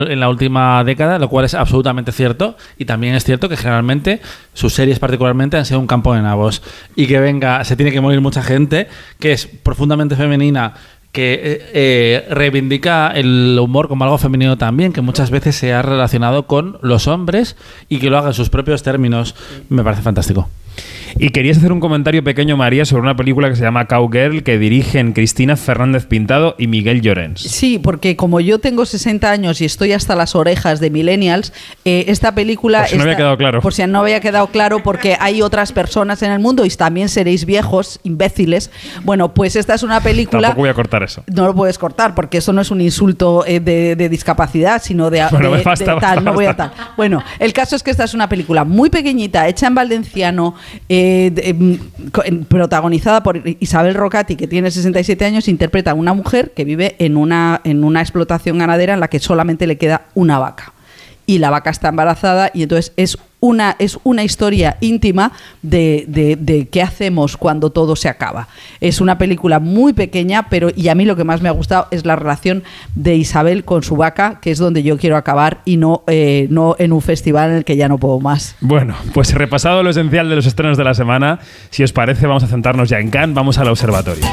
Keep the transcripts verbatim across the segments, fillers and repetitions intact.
en la última década, lo cual es absolutamente cierto, y también es cierto que generalmente sus series particularmente han sido un campo de nabos, y que venga, se tiene que morir mucha gente que es profundamente femenina, que eh, eh, reivindica el humor como algo femenino también, que muchas veces se ha relacionado con los hombres y que lo haga en sus propios términos. Me parece fantástico. Y querías hacer un comentario pequeño, María, sobre una película que se llama Cowgirl, que dirigen Cristina Fernández Pintado y Miguel Llorens. Sí, porque como yo tengo sesenta años y estoy hasta las orejas de millennials, eh, esta película... Por si no esta, había quedado claro. Por si no había quedado claro, porque hay otras personas en el mundo y también seréis viejos, imbéciles. Bueno, pues esta es una película... Tampoco voy a cortar eso. No lo puedes cortar, porque eso no es un insulto eh, de, de discapacidad, sino de, bueno, de, basta, de basta, tal. No voy a basta. tal. Bueno, el caso es que esta es una película muy pequeñita, hecha en valenciano, eh, de, protagonizada por Isabel Rocati, que tiene sesenta y siete años, interpreta a una mujer que vive en una, en una explotación ganadera en la que solamente le queda una vaca. Y la vaca está embarazada y entonces es una, es una historia íntima de, de, de qué hacemos cuando todo se acaba. Es una película muy pequeña, pero y a mí lo que más me ha gustado es la relación de Isabel con su vaca, que es donde yo quiero acabar y no, eh, no en un festival en el que ya no puedo más. Bueno, pues repasado lo esencial de los estrenos de la semana, si os parece vamos a centrarnos ya en Cannes, vamos al observatorio.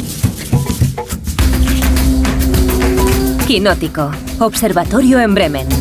Quinótico, observatorio en Bremen.